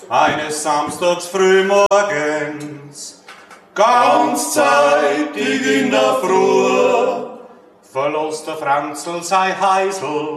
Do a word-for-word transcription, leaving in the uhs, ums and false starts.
eines Samstags frühmorgens, ganz zeitig in der Früh, verlost der Franzl sei Heisel